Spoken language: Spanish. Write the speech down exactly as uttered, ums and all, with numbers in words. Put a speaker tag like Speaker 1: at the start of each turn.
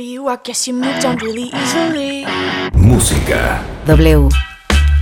Speaker 1: you, I guess you moved on really easily.
Speaker 2: Música
Speaker 3: W.